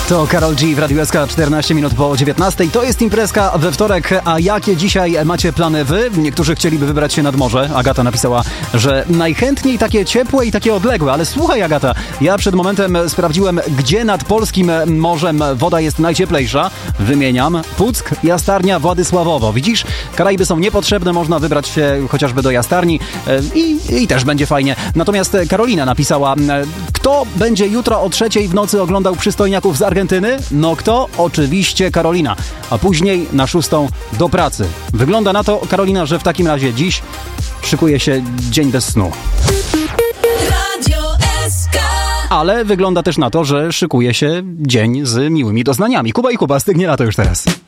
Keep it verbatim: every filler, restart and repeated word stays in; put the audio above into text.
To Karol G w Radiu S K, czternaście minut po dziewiętnastej. To jest imprezka we wtorek, a jakie dzisiaj macie plany wy? Niektórzy chcieliby wybrać się nad morze. Agata napisała, że najchętniej takie ciepłe i takie odległe. Ale słuchaj, Agata, ja przed momentem sprawdziłem, gdzie nad polskim morzem woda jest najcieplejsza. Wymieniam: Puck, Jastarnia, Władysławowo. Widzisz? Karaiby są niepotrzebne, można wybrać się chociażby do Jastarni i, i też będzie fajnie. Natomiast Karolina napisała: kto będzie jutro o trzeciej w nocy oglądał przystojniaków z Argentyny? No kto? Oczywiście Karolina. A później na szóstą do pracy. Wygląda na to, Karolina, że w takim razie dziś szykuje się dzień bez snu. Radio S K. Ale wygląda też na to, że szykuje się dzień z miłymi doznaniami. Kuba i Kuba, stygnie lato już teraz.